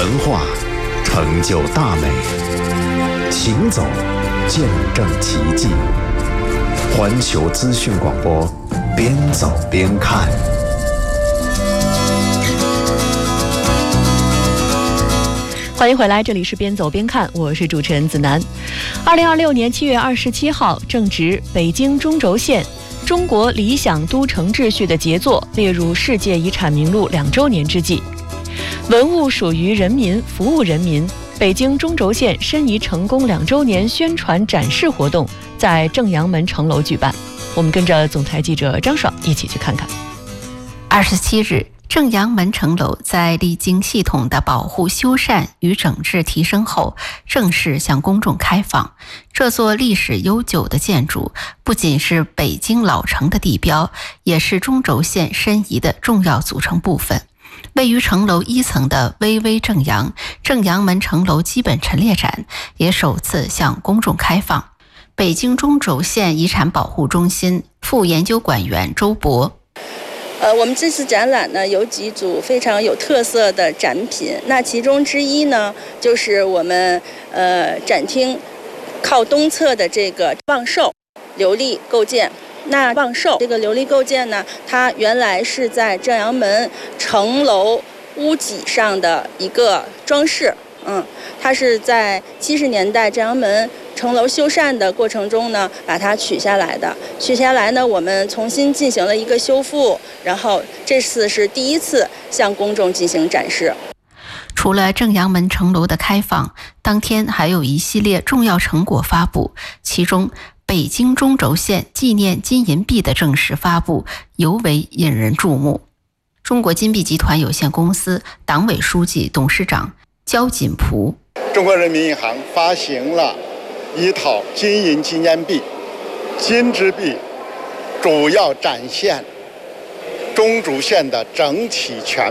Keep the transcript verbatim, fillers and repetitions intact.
文化成就大美，行走见证奇迹。环球资讯广播，边走边看。 欢迎回来，这里是边走边看，我是主持人子楠。二零二六年七月二十七号，正值北京中轴线中国理想都城秩序的杰作列入世界遗产名录两周年之际，文物属于人民，服务人民。北京中轴线申遗成功两周年宣传展示活动在正阳门城楼举办，我们跟着总台记者张爽一起去看看。 二十七日。正阳门城楼在历经系统的保护、修缮与整治提升后，正式向公众开放。这座历史悠久的建筑不仅是北京老城的地标，也是中轴线申遗的重要组成部分。位于城楼一层的巍巍正阳正阳门城楼基本陈列展也首次向公众开放。北京中轴线遗产保护中心副研究馆员周博。 呃，我们这次展览呢有几组非常有特色的展品，那其中之一呢就是我们呃展厅靠东侧的这个望寿琉璃构件。那望寿这个琉璃构件呢，它原来是在正阳门城楼屋脊上的一个装饰，嗯，它是在七十年代正阳门城楼修缮的过程中呢，把它取下来的。取下来呢，我们重新进行了一个修复，然后这次是第一次向公众进行展示。 除了正阳门城楼的开放，当天还有一系列重要成果发布，其中北京中轴线纪念金银币的正式发布尤为引人注目。中国金币集团有限公司党委书记、董事长焦锦璞。 中国人民银行发行了一套金银纪念币，金之币主要展现中轴线的整体全